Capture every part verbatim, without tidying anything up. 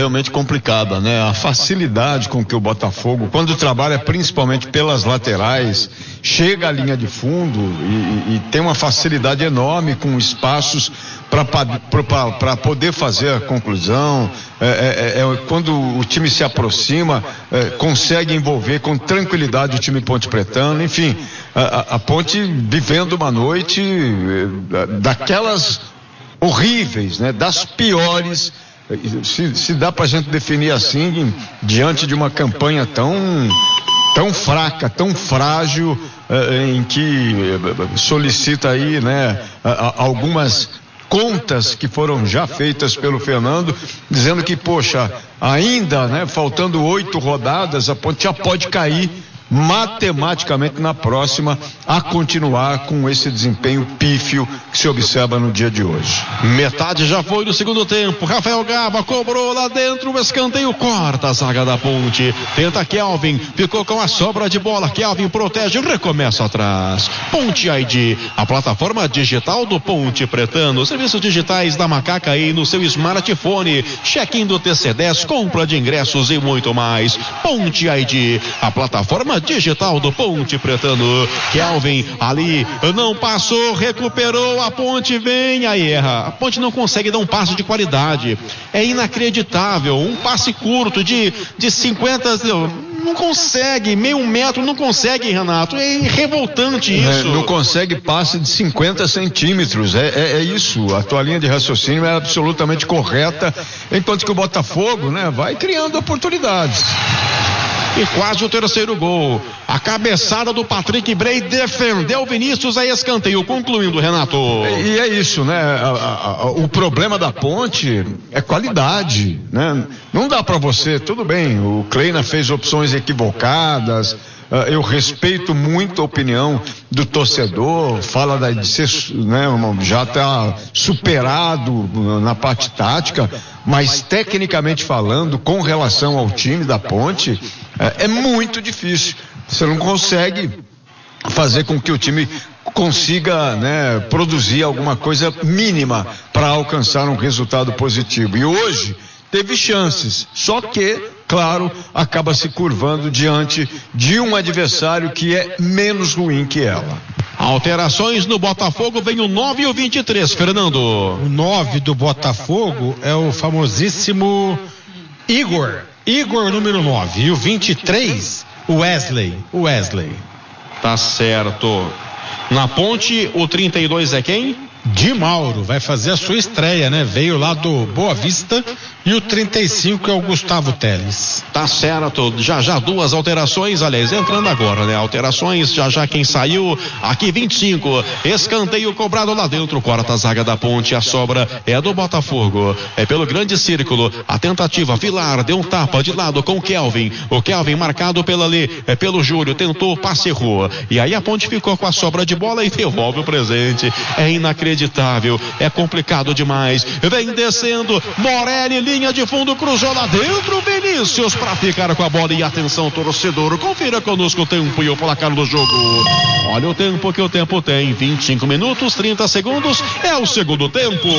realmente complicada, né? A facilidade com que o Botafogo, quando trabalha principalmente pelas laterais, chega à linha de fundo e, e tem uma facilidade enorme com espaços para poder fazer a conclusão. É, é, é, quando o time se aproxima, é, consegue envolver com tranquilidade o time Ponte Pretano. Enfim, a, a Ponte vivendo uma noite é, daquelas horríveis, né? Das piores, se, se dá pra gente definir assim, diante de uma campanha tão tão fraca, tão frágil, eh, em que solicita aí, né, algumas contas que foram já feitas pelo Fernando, dizendo que, poxa, ainda, né, faltando oito rodadas, a Ponte já pode cair matematicamente na próxima, a continuar com esse desempenho pífio que se observa no dia de hoje. Metade já foi do segundo tempo. Rafael Gava cobrou lá dentro, o escanteio corta a zaga da Ponte. Tenta Kelvin, ficou com a sobra de bola. Kelvin protege, recomeça atrás. Ponte I D, a plataforma digital do Ponte Pretano. Serviços digitais da Macaca aí no seu smartphone. Check-in do T C dez, compra de ingressos e muito mais. Ponte I D, a plataforma digital do Ponte Pretano. Kelvin ali não passou, recuperou, a Ponte vem, aí erra. A Ponte não consegue dar um passe de qualidade. É inacreditável. Um passe curto de, de cinquenta, não consegue, meio metro, não consegue, Renato. É revoltante isso. É, não consegue passe de cinquenta centímetros. É, é, é isso. A tua linha de raciocínio é absolutamente correta. Enquanto que o Botafogo, né, vai criando oportunidades. E quase o terceiro gol. A cabeçada do Patrick Bray defendeu o Vinícius, aí escanteio. Concluindo, Renato. E, e é isso, né? A, a, a, o problema da Ponte é qualidade, né? Não dá pra você, tudo bem, o Kleina fez opções equivocadas. Uh, eu respeito muito a opinião do torcedor, fala da, de ser, né, já está superado na parte tática, mas tecnicamente falando, com relação ao time da Ponte, uh, é muito difícil. Você não consegue fazer com que o time consiga, né, produzir alguma coisa mínima para alcançar um resultado positivo. E hoje teve chances, só que, claro, acaba se curvando diante de um adversário que é menos ruim que ela. Alterações no Botafogo, vem o nove e o vinte e três, Fernando. O nove do Botafogo é o famosíssimo Igor, Igor número nove, e o vinte e três, o Wesley, o Wesley. Tá certo. Na Ponte, o trinta e dois é quem? Di Mauro, vai fazer a sua estreia, né? Veio lá do Boa Vista, e o trinta e cinco é o Gustavo Teles. Tá certo, já já duas alterações, aliás, entrando agora, né? Alterações, já já quem saiu, aqui vinte e cinco, escanteio cobrado lá dentro, corta a zaga da Ponte, a sobra é do Botafogo, é pelo grande círculo, a tentativa, Vilar deu um tapa de lado com o Kelvin, o Kelvin marcado pela ali, é pelo Júlio, tentou, passe errou, e aí a Ponte ficou com a sobra de bola e devolve o presente, é inacreditável. É complicado demais. Vem descendo, Morelli, linha de fundo, cruzou lá dentro, Vinícius para ficar com a bola. E atenção, torcedor, confira conosco o tempo e o placar do jogo. Olha o tempo que o tempo tem, vinte e cinco minutos, trinta segundos, é o segundo tempo.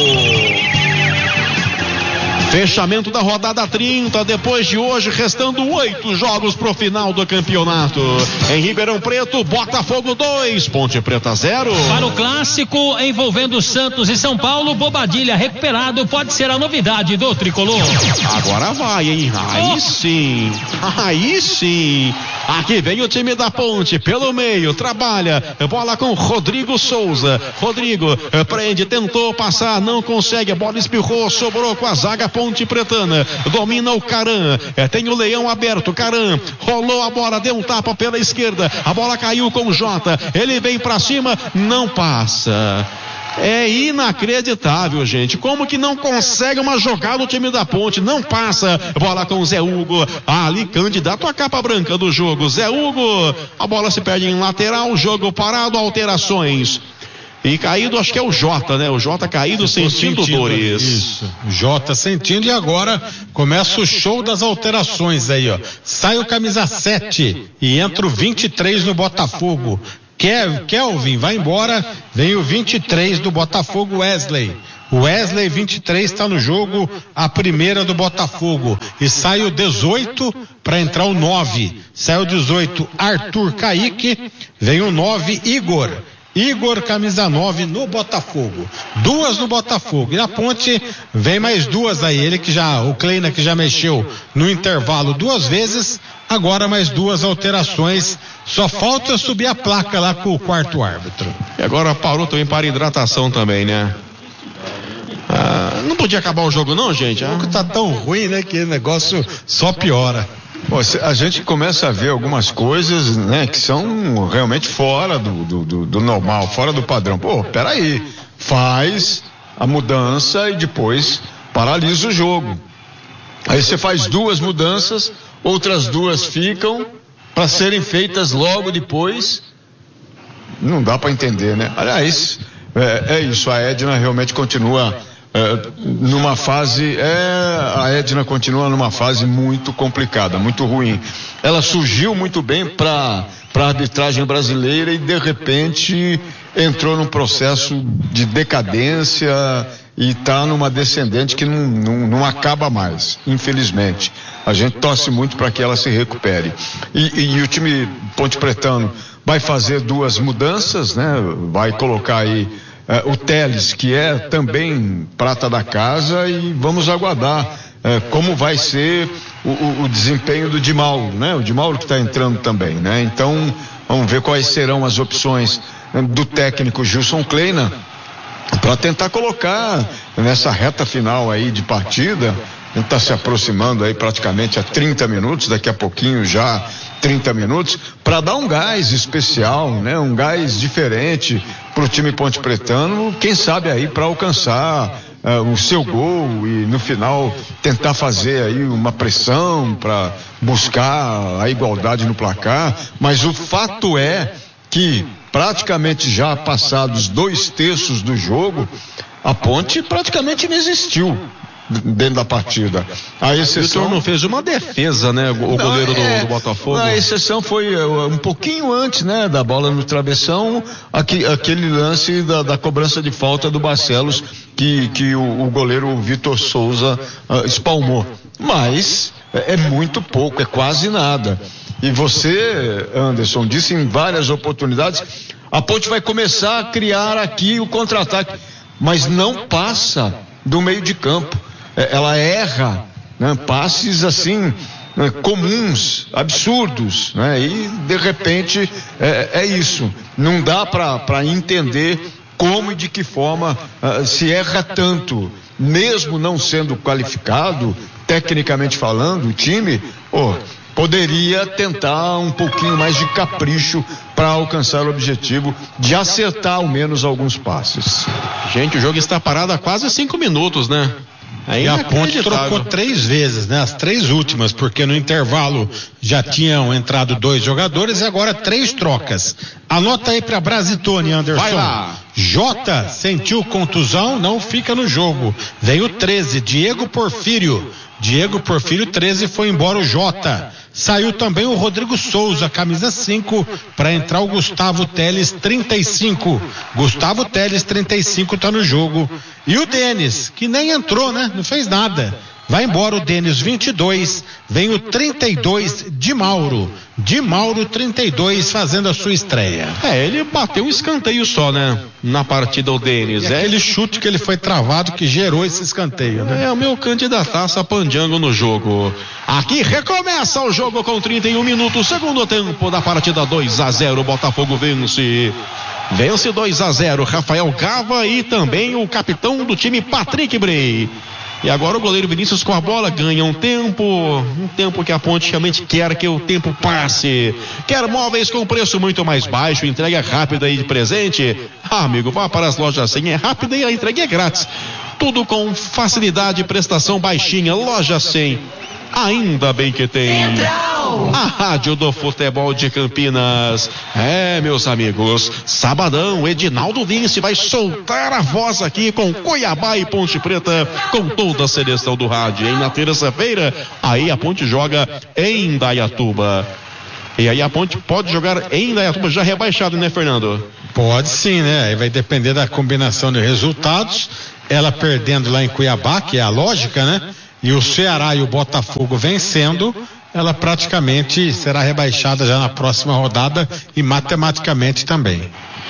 Fechamento da rodada trinta, depois de hoje, restando oito jogos pro final do campeonato. Em Ribeirão Preto, Botafogo dois, Ponte Preta zero. Para o clássico envolvendo Santos e São Paulo, Bobadilha recuperado pode ser a novidade do tricolor. Agora vai, hein? Aí oh. sim, aí sim. Aqui vem o time da Ponte, pelo meio, trabalha, bola com Rodrigo Souza. Rodrigo prende, tentou passar, não consegue, a bola espirrou, sobrou com a zaga Ponte Pretana, domina o Caran, é, tem o Leão aberto, Caran, rolou a bola, deu um tapa pela esquerda, a bola caiu com o Jota, ele vem pra cima, não passa. É inacreditável, gente. Como que não consegue uma jogada o time da Ponte? Não passa. Bola com o Zé Hugo. Ali, candidato à capa branca do jogo. Zé Hugo. A bola se perde em lateral. Jogo parado. Alterações. E caído, acho que é o Jota, né? O Jota caído, sentindo, sentindo dores. Isso. Jota sentindo, e agora começa o show das alterações aí, ó. Sai o camisa sete e entra o vinte e três no Botafogo. Kelvin vai embora, vem o vinte e três do Botafogo, Wesley. O Wesley vinte e três está no jogo, a primeira do Botafogo. E sai o dezoito para entrar o nove. Sai o dezoito, Arthur Kaique, vem o nove, Igor. Igor, camisa nove no Botafogo. Duas no Botafogo. E na Ponte vem mais duas aí. Ele que já, o Kleina que já mexeu no intervalo duas vezes, agora mais duas alterações. Só falta subir a placa lá com o quarto árbitro. E agora parou também para hidratação também, né? Ah, não podia acabar o jogo não, gente? O jogo tá tão ruim, né, que o negócio só piora. Pô, a gente começa a ver algumas coisas, né, que são realmente fora do, do, do, do normal, fora do padrão. Pô, peraí, faz a mudança e depois paralisa o jogo. Aí você faz duas mudanças, outras duas ficam para serem feitas logo depois. Não dá para entender, né? Aliás, é, é isso, a Edna realmente continua É, numa fase, é, a Edna continua numa fase muito complicada, muito ruim. Ela surgiu muito bem para para a arbitragem brasileira e de repente entrou num processo de decadência e está numa descendente que não, não, não acaba mais, infelizmente. A gente torce muito para que ela se recupere. E, e, e o time Ponte Pretano vai fazer duas mudanças, né? Vai colocar aí Uh, o Teles, que é também prata da casa, e vamos aguardar uh, como vai ser o, o, o desempenho do Di Mauro, né? O Di Mauro que está entrando também, né? Então, vamos ver quais serão as opções uh, do técnico Gilson Kleina para tentar colocar nessa reta final aí de partida. A gente está se aproximando aí praticamente a trinta minutos, daqui a pouquinho já trinta minutos, para dar um gás especial, né? Um gás diferente para o time Ponte Pretano, quem sabe aí para alcançar uh, o seu gol e no final tentar fazer aí uma pressão para buscar a igualdade no placar. Mas o fato é que praticamente já passados dois terços do jogo, a Ponte praticamente não existiu dentro da partida. A exceção... O Vitor não fez uma defesa, né? O não, goleiro do, é, do Botafogo. A exceção foi uh, um pouquinho antes, né? Da bola no travessão, aqui, aquele lance da, da cobrança de falta do Barcelos que, que o, o goleiro Vitor Souza uh, espalmou. Mas é, é muito pouco, é quase nada. E você, Anderson, disse em várias oportunidades, a Ponte vai começar a criar aqui o contra-ataque, mas não passa do meio de campo. Ela erra, né, passes assim, né, comuns, absurdos, né, e de repente é, é isso. Não dá para entender como e de que forma uh, se erra tanto, mesmo não sendo qualificado, tecnicamente falando, o time, oh, poderia tentar um pouquinho mais de capricho para alcançar o objetivo de acertar ao menos alguns passes. Gente, o jogo está parado há quase cinco minutos, né? É e a Ponte trocou três vezes, né? As três últimas, porque no intervalo já tinham entrado dois jogadores e agora três trocas. Anota aí para Brasitone, Anderson. Vai lá. Jota sentiu contusão, não fica no jogo. Veio o treze, Diego Porfírio. Diego Porfírio, treze, foi embora o Jota. Saiu também o Rodrigo Souza, camisa cinco, para entrar o Gustavo Teles, trinta e cinco. Gustavo Teles, trinta e cinco, tá no jogo. E o Denis, que nem entrou, né? Não fez nada. Vai embora o Denis, vinte e dois, vem o trinta e dois, Di Mauro. Di Mauro, trinta e dois, fazendo a sua estreia. É, ele bateu um escanteio só, né? Na partida, o Denis. É aquele chute que ele foi travado que gerou esse escanteio, né? É o meu candidataço a Pandiango no jogo. Aqui recomeça o jogo com trinta e um minutos, segundo tempo da partida, dois a zero, Botafogo vence. Vence dois a zero, Rafael Gava e também o capitão do time, Patrick Bray. E agora o goleiro Vinícius com a bola ganha um tempo, um tempo que a Ponte realmente quer que o tempo passe. Quer móveis com preço muito mais baixo, entrega rápida e de presente? Ah, amigo, vá para as lojas cem, é rápida e a entrega é grátis. Tudo com facilidade e prestação baixinha. Loja cem. Ainda bem que tem a Rádio do Futebol de Campinas. É, meus amigos, sabadão, Edinaldo Vince vai soltar a voz aqui com Cuiabá e Ponte Preta, com toda a seleção do rádio. E na terça-feira, aí a Ponte joga em Indaiatuba. E aí a Ponte pode jogar em Indaiatuba já rebaixado, né, Fernando? Pode sim, né? Aí vai depender da combinação de resultados. Ela perdendo lá em Cuiabá, que é a lógica, né? E o Ceará e o Botafogo vencendo, ela praticamente será rebaixada já na próxima rodada e matematicamente também.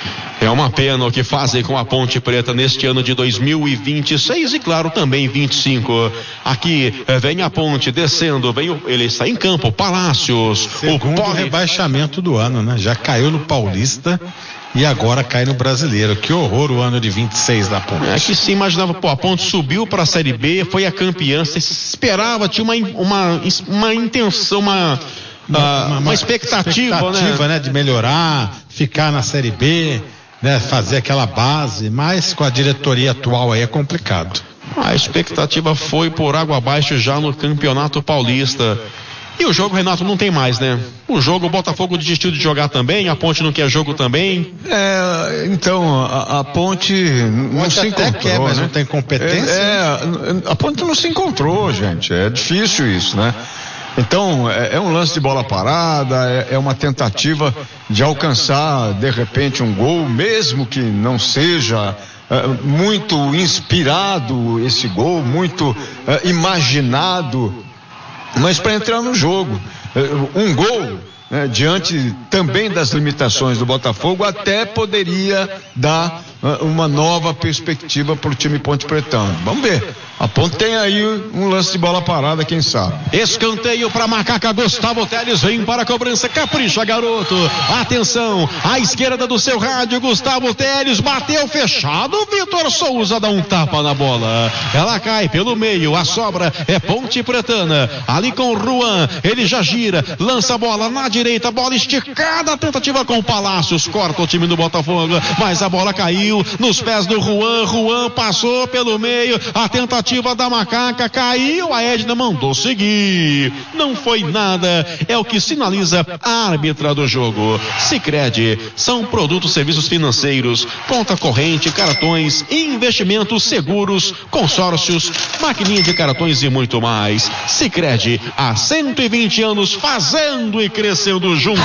É uma pena o que fazem com a Ponte Preta neste ano de dois mil e vinte e seis e claro também vinte e cinco. Aqui eh, vem a Ponte descendo, vem o, ele está em campo, Palácios. Segundo o pole... rebaixamento do ano, né? Já caiu no Paulista e agora cai no Brasileiro. Que horror o ano de vinte e seis da Ponte. É que se imaginava, pô, a Ponte subiu para a Série B, foi a campeã, se esperava, tinha uma, uma, uma intenção, uma... Uma, uma, uma, uma expectativa, expectativa né? né? De melhorar, ficar na Série B, né? Fazer aquela base, mas com a diretoria atual aí é complicado. A expectativa foi por água abaixo já no Campeonato Paulista. E o jogo, Renato, não tem mais, né? O jogo, o Botafogo desistiu de jogar também, a Ponte não quer jogo também. É, então, a, a Ponte não Ponte se até encontrou, quer, mas né? não tem competência. É, é, a Ponte não se encontrou, gente, é difícil isso, né? Então, é, é um lance de bola parada, é, é uma tentativa de alcançar, de repente, um gol, mesmo que não seja é, muito inspirado esse gol, muito é, imaginado, mas para entrar no jogo. É, um gol, né, diante também das limitações do Botafogo, até poderia dar uh, uma nova perspectiva para o time Ponte Pretano. Vamos ver. A Ponte tem aí um lance de bola parada, quem sabe. Escanteio para Macaca, Gustavo Teles vem para a cobrança, capricha, garoto. Atenção, à esquerda do seu rádio, Gustavo Teles bateu fechado, Vitor Souza dá um tapa na bola. Ela cai pelo meio, a sobra é Ponte Pretana. Ali com o Juan, ele já gira, lança a bola na direita, bola esticada, tentativa com o Palácios, corta o time do Botafogo, mas a bola caiu nos pés do Juan. Juan passou pelo meio, a tentativa da Macaca caiu, a Edna mandou seguir, não foi nada, é o que sinaliza a árbitra do jogo. Sicredi, são produtos, serviços financeiros, conta corrente, cartões, investimentos, seguros, consórcios, maquininha de cartões e muito mais. Sicredi, há cento e vinte anos fazendo e crescendo juntos.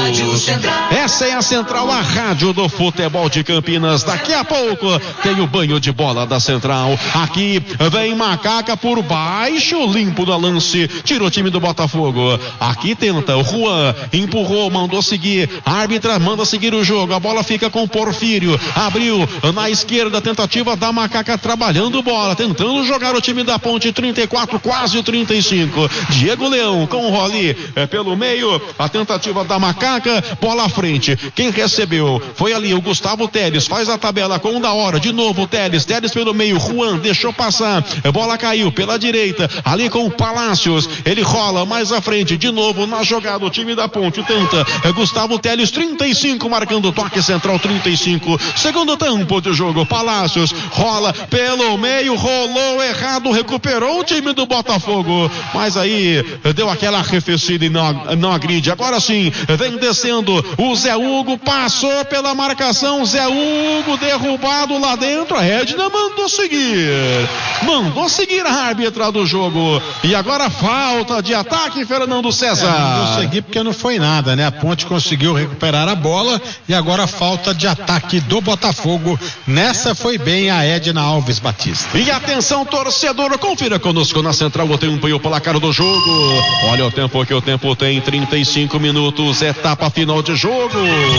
Essa é a Central, a rádio do futebol de Campinas. Daqui a pouco tem o banho de bola da Central. Aqui vem Macaca por baixo, limpo do lance, tirou o time do Botafogo. Aqui tenta, o Juan empurrou, mandou seguir, a árbitra manda seguir o jogo, a bola fica com o Porfírio, abriu na esquerda, tentativa da Macaca trabalhando bola, tentando jogar o time da Ponte, trinta e quatro, quase trinta e cinco. Diego Leão com o Roli é pelo meio, a tentativa da Macaca, bola à frente, quem recebeu foi ali o Gustavo Teles, faz a tabela com o da hora, de novo o Teles, Teles pelo meio, Juan deixou passar, a bola caiu pela direita, ali com o Palácios, ele rola mais à frente, de novo na jogada, o time da Ponte tenta, é Gustavo Teles, trinta e cinco, marcando o toque central, trinta e cinco, segundo tempo de jogo, Palácios rola pelo meio, rolou errado, recuperou o time do Botafogo, mas aí deu aquela arrefecida e não, não agride, agora sim, vem descendo, o Zé Hugo passou pela marcação, Zé Hugo derrubado lá dentro, a Edna mandou seguir, mandou seguir a árbitra do jogo, e agora falta de ataque, Fernando César. É, não segui porque não foi nada, né? A Ponte conseguiu recuperar a bola e agora falta de ataque do Botafogo. Nessa foi bem a Edna Alves Batista. E atenção, torcedor, confira conosco na Central o tempo e o placar do jogo. Olha o tempo que o tempo tem, trinta e cinco minutos, etapa final de jogo.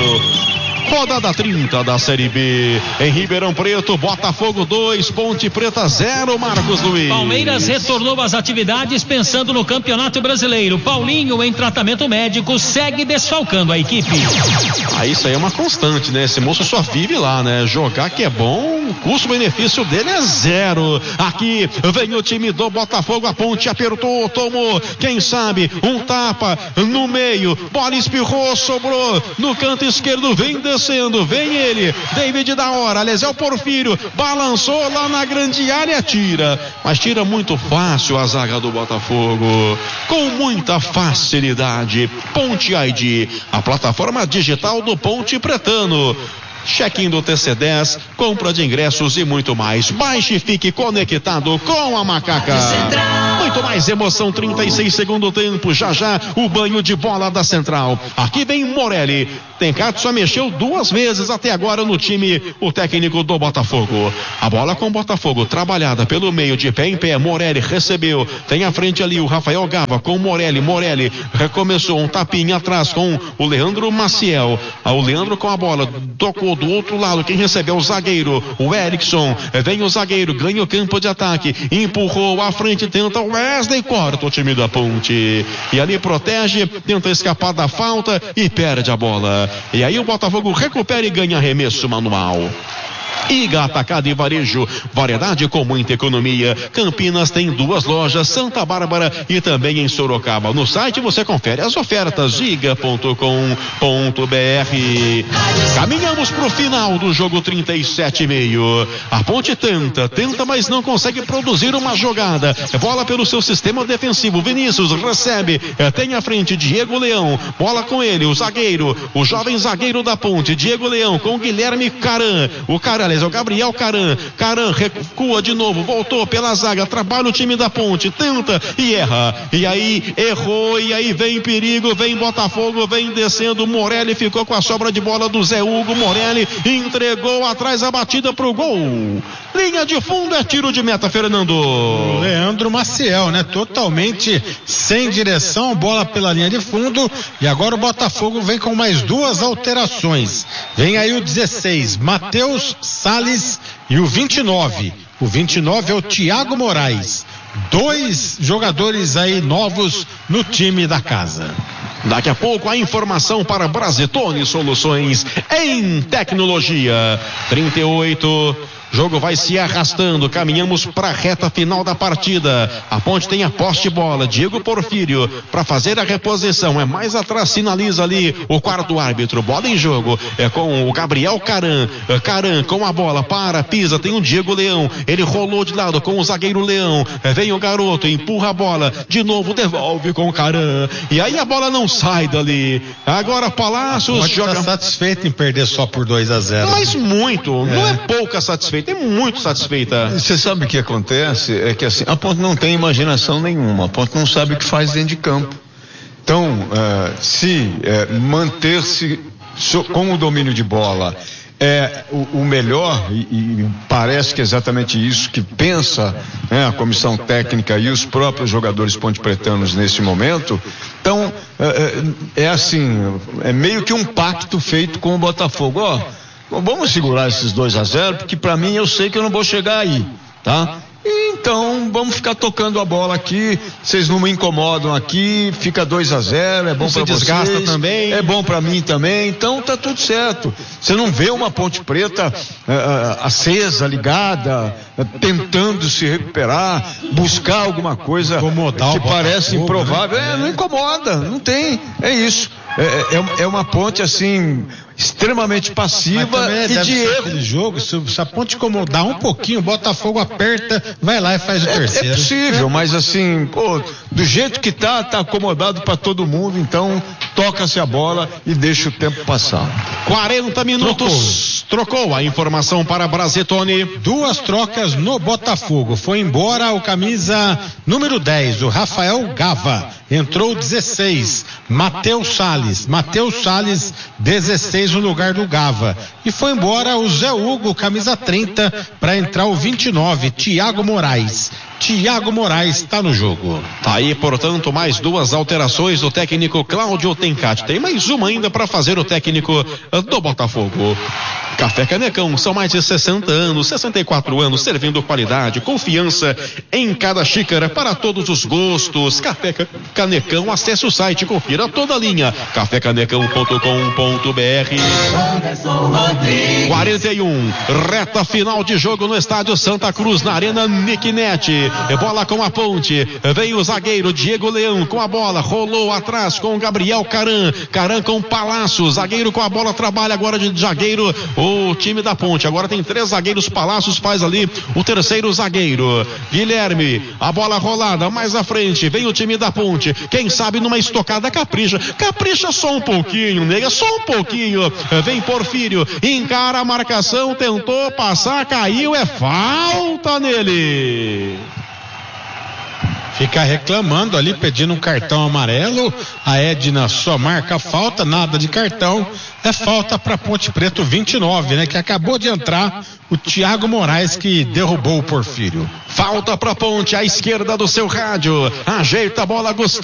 Rodada trinta da Série B. Em Ribeirão Preto, Botafogo dois, Ponte Preta zero, Marcos Luiz. Palmeiras retornou às atividades pensando no Campeonato Brasileiro. Paulinho, em tratamento médico, segue desfalcando a equipe. Ah, isso aí é uma constante, né? Esse moço só vive lá, né? Jogar que é bom, o custo-benefício dele é zero. Aqui vem o time do Botafogo, a Ponte apertou, tomou, quem sabe, um tapa no meio, bola espirrou, sobrou no canto esquerdo, vem descendo, vem ele, David da hora, aliás é o Porfírio, balançou lá na grande área, tira, mas tira muito fácil a zaga do Botafogo, com muita facilidade. Ponte I D, a plataforma digital do Ponte Pretano. Check-in do T C dez, compra de ingressos e muito mais. Baixe e fique conectado com a Macaca. Muito muito mais emoção, trinta e seis segundo tempo, já já o banho de bola da Central. Aqui vem Morelli, Tenkac só mexeu duas vezes até agora no time, o técnico do Botafogo. A bola com o Botafogo, trabalhada pelo meio, de pé em pé, Morelli recebeu, tem à frente ali o Rafael Gava com o Morelli, Morelli recomeçou um tapinha atrás com o Leandro Maciel, o Leandro com a bola, tocou do outro lado, quem recebeu o zagueiro, o Erickson, vem o zagueiro, ganha o campo de ataque, empurrou à frente, tenta o Wesley, corta o time da Ponte, e ali protege, tenta escapar da falta e perde a bola, e aí o Botafogo recupera e ganha arremesso manual. Iga Atacado e Varejo, variedade com muita economia. Campinas tem duas lojas, Santa Bárbara e também em Sorocaba. No site você confere as ofertas, iga ponto com ponto br. Caminhamos para o final do jogo, trinta e sete e meio. A Ponte tenta, tenta, mas não consegue produzir uma jogada. Bola pelo seu sistema defensivo. Vinícius recebe, tem à frente Diego Leão. Bola com ele, o zagueiro, o jovem zagueiro da Ponte, Diego Leão com Guilherme Caran. O Caran, o Gabriel Caran, Caran recua de novo, voltou pela zaga, trabalha o time da Ponte, tenta e erra, e aí errou, e aí vem perigo, vem Botafogo, vem descendo, Morelli ficou com a sobra de bola do Zé Hugo, Morelli entregou atrás a batida pro gol, linha de fundo, é tiro de meta, Fernando. Leandro Maciel, né, totalmente sem direção, bola pela linha de fundo, e agora o Botafogo vem com mais duas alterações, vem aí o dezesseis, Matheus Salles, e o vinte e nove, o vinte e nove é o Thiago Moraes, dois jogadores aí novos no time da casa. Daqui a pouco a informação para Brazetone Soluções em Tecnologia. trinta e oito, jogo vai se arrastando, caminhamos para a reta final da partida. A Ponte tem a posse de bola, Diego Porfírio para fazer a reposição, é mais atrás, sinaliza ali o quarto árbitro, bola em jogo, é com o Gabriel Caran, Caran com a bola, para, pisa, tem o Diego Leão, ele rolou de lado com o zagueiro Leão, vem o garoto, empurra a bola, de novo devolve com o Caran, e aí a bola não sai dali, agora Palácios joga... Tá satisfeito em perder só por dois a zero. Mas muito, é. Não é pouca satisfeita, é muito satisfeita. Você sabe o que acontece? É que assim, a Ponte não tem imaginação nenhuma, a Ponte não sabe o que faz dentro de campo. Então, uh, se uh, manter-se so, com o domínio de bola é o, o melhor, e, e parece que é exatamente isso que pensa, né, a comissão técnica e os próprios jogadores pontepretanos nesse momento. Então, é, é assim, é meio que um pacto feito com o Botafogo. Ó, vamos segurar esses dois a zero, porque para mim eu sei que eu não vou chegar aí, tá? Então vamos ficar tocando a bola aqui, vocês não me incomodam aqui, fica dois a zero, é bom para vocês, desgasta também, é bom para mim também, então tá tudo certo. Você não vê uma Ponte Preta uh, acesa, ligada, uh, tentando se recuperar, buscar alguma coisa que parece improvável, é, não incomoda, não tem, é isso. É, é, é uma Ponte assim extremamente passiva é, e de erro. Aquele jogo, se, se a Ponte incomodar um pouquinho, o Botafogo aperta, vai lá e faz o é, terceiro. É possível, mas assim, pô, do jeito que tá, tá acomodado para todo mundo, então toca-se a bola e deixa o tempo passar. quarenta minutos. Trocou, Trocou a informação para Brazetone. Duas trocas no Botafogo. Foi embora o camisa número dez, o Rafael Gava. Entrou dezesseis, Matheus Salles. Matheus Salles, dezesseis no lugar do Gava. E foi embora o Zé Hugo, camisa trinta, para entrar o vinte e nove, Thiago Moraes. Thiago Moraes está no jogo. Tá aí, portanto, mais duas alterações do técnico Cláudio Tenkac. Tem mais uma ainda para fazer o técnico do Botafogo. Café Canecão, são mais de sessenta anos, sessenta e quatro anos, servindo qualidade, confiança em cada xícara para todos os gostos. Café Canecão, acesse o site, confira toda a linha, café canecão ponto com ponto br. quarenta e um, reta final de jogo no estádio Santa Cruz, na Arena Nicknet. Bola com a Ponte, vem o zagueiro Diego Leão com a bola, rolou atrás com o Gabriel Caran, Caran com Palácios, zagueiro com a bola, trabalha agora de zagueiro o time da Ponte, agora tem três zagueiros, Palácios faz ali o terceiro zagueiro, Guilherme, a bola rolada, mais à frente, vem o time da Ponte, quem sabe numa estocada capricha, capricha só um pouquinho, nega, só um pouquinho, vem Porfírio, encara a marcação, tentou passar, caiu, é falta nele. fica reclamando ali, pedindo um cartão amarelo. A Edna só marca falta, nada de cartão. É falta para Ponte Preta vinte e nove, né? Que acabou de entrar o Thiago Moraes, que derrubou o Porfírio. Falta para Ponte, à esquerda do seu rádio. Ajeita a bola, Gustavo.